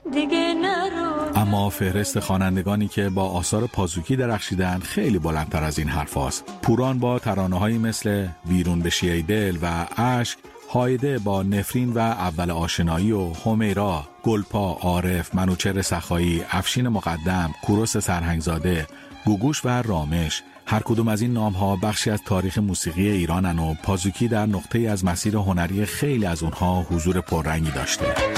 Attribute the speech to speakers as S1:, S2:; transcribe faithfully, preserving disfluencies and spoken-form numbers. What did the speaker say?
S1: دیگه نرو.
S2: اما فهرست خوانندگانی که با آثار پازوکی درخشیدن خیلی بلندتر از این حرف هاست. پوران با ترانه‌هایی مثل ویرون بشی ای دل و اشک، هایده با نفرین و اول آشنایی و همیرا، گلپا، عارف، منوچهر سخایی، افشین مقدم، کوروش سرهنگزاده، گوگوش و رامش، هر کدوم از این نام‌ها بخشی از تاریخ موسیقی ایرانن و پازوکی در نقطه‌ای از مسیر هنری خیلی از اونها حضور پررنگی داشته.